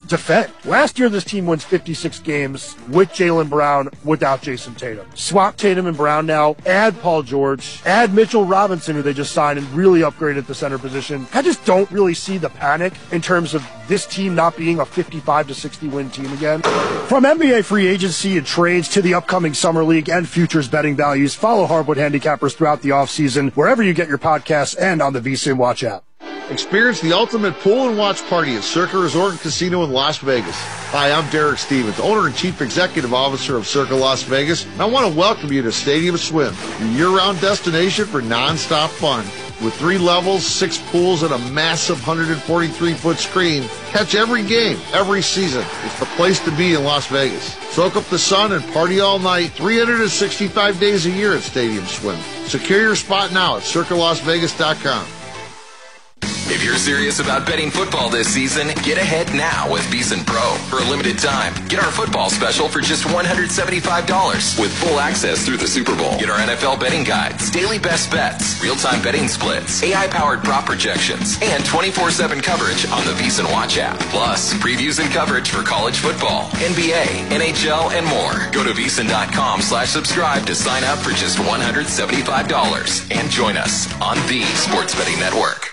defend. Last year, this team wins 56 games with Jaylen Brown, without Jason Tatum. Swap Tatum and Brown now, add Paul George, add Mitchell Robinson, who they just signed and really upgraded the center position. I just don't really see the panic in terms of this team not being a 55 to 60 win team again. From NBA free agency and trades to the upcoming Summer League and futures betting values, follow Hardwood Handicappers throughout the offseason, wherever you get your podcasts and on the VSiN Watch app. Experience the ultimate pool and watch party at Circa Resort and Casino in Las Vegas. Hi, I'm Derek Stevens, owner and chief executive officer of Circa Las Vegas, and I want to welcome you to Stadium Swim, your year-round destination for non-stop fun. With 3 levels, 6 pools, and a massive 143-foot screen, catch every game, every season. It's the place to be in Las Vegas. Soak up the sun and party all night, 365 days a year at Stadium Swim. Secure your spot now at CircaLasVegas.com. If you're serious about betting football this season, get ahead now with VSiN Pro. For a limited time, get our football special for just $175 with full access through the Super Bowl. Get our NFL betting guides, daily best bets, real-time betting splits, AI-powered prop projections, and 24/7 coverage on the VSiN Watch app. Plus, previews and coverage for college football, NBA, NHL, and more. Go to VSiN.com/subscribe to sign up for just $175 and join us on the Sports Betting Network.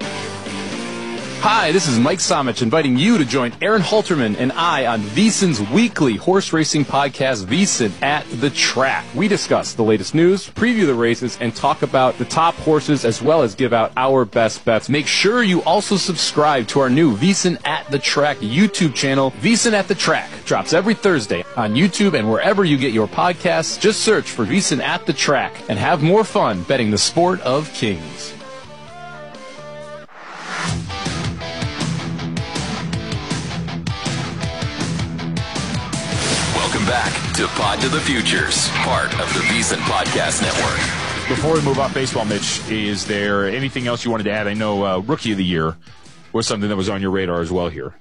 Hi, this is Mike Somich inviting you to join Aaron Halterman and I on VSiN's weekly horse racing podcast, VSiN at the Track. We discuss the latest news, preview the races, and talk about the top horses as well as give out our best bets. Make sure you also subscribe to our new VSiN at the Track YouTube channel. VSiN at the Track drops every Thursday on YouTube and wherever you get your podcasts. Just search for VSiN at the Track and have more fun betting the sport of kings. Back to Pod to the Futures, part of the VSiN Podcast Network. Before we move off baseball, Mitch, is there anything else you wanted to add? I know Rookie of the Year was something that was on your radar as well here.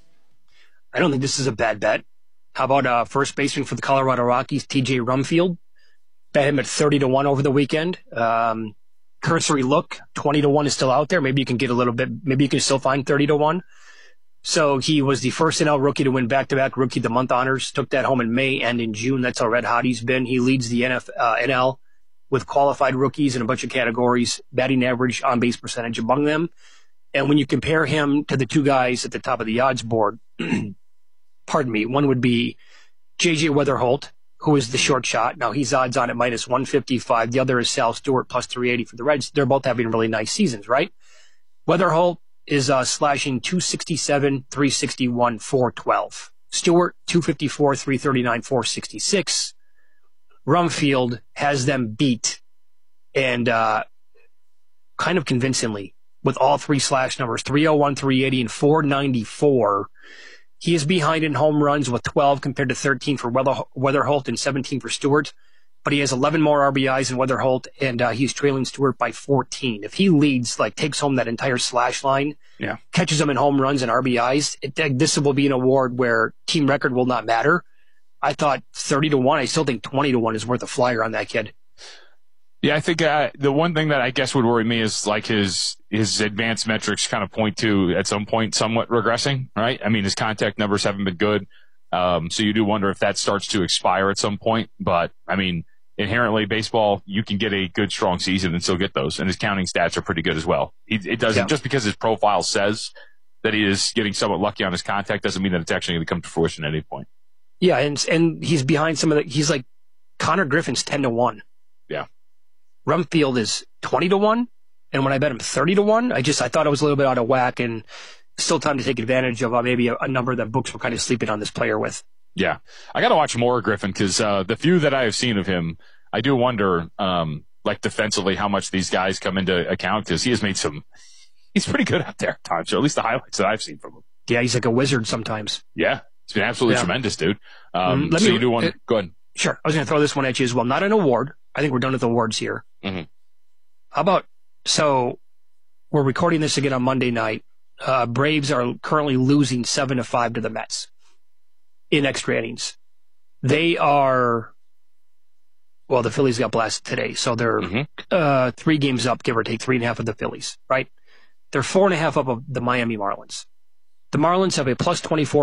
I don't think this is a bad bet. How about first baseman for the Colorado Rockies, TJ Rumfield? Bet him at 30-1 over the weekend. Cursory look, 20-1 is still out there. Maybe you can get a little bit, maybe you can still find 30-1. So he was the first NL rookie to win back-to-back Rookie of the Month honors. Took that home in May and in June. That's how red hot he's been. He leads the NL with qualified rookies in a bunch of categories, batting average, on-base percentage among them. And when you compare him to the 2 guys at the top of the odds board, pardon me, one would be J.J. Weatherholt, who is the short shot. Now he's odds on at minus 155. The other is Sal Stewart, plus 380 for the Reds. They're both having really nice seasons, right? Weatherholt is slashing 267, 361, 412. Stewart, 254, 339, 466. Rumfield has them beat, and kind of convincingly, with all 3 slash numbers, 301, 380, and 494. He is behind in home runs with 12 compared to 13 for Weatherholt and 17 for Stewart. But he has 11 more RBIs than Weatherholt, and he's trailing Stewart by 14. If he leads, takes home that entire slash line, catches them in home runs and RBIs, this will be an award where team record will not matter. I thought 30-1. I still think 20-1 is worth a flyer on that kid. Yeah, I think the one thing that I guess would worry me is his advanced metrics kind of point to, at some point, somewhat regressing, right? I mean, his contact numbers haven't been good. So you do wonder if that starts to expire at some point. But, I mean, inherently, baseball, you can get a good, strong season and still get those. And his counting stats are pretty good as well. It doesn't, just because his profile says that he is getting somewhat lucky on his contact doesn't mean that it's actually going to come to fruition at any point. Yeah, and he's behind some of the, he's like, Connor Griffin's 10-1. Yeah. Rumfield is 20-1. And when I bet him 30-1, I thought it was a little bit out of whack, and still time to take advantage of maybe a number that books were kind of sleeping on this player with. Yeah. I got to watch more of Griffin because the few that I have seen of him, I do wonder, defensively, how much these guys come into account because he has made he's pretty good out there at times, or at least the highlights that I've seen from him. Yeah, he's like a wizard sometimes. Yeah. It's been absolutely tremendous, dude. Go ahead. Sure. I was going to throw this one at you as well. Not an award. I think we're done with awards here. Mm-hmm. How about, so we're recording this again on Monday night. Braves are currently losing 7-5 to the Mets in extra innings. They are, the Phillies got blasted today, so they're 3 games up, give or take 3.5 of the Phillies, right? They're 4.5 up of the Miami Marlins. The Marlins have a plus 24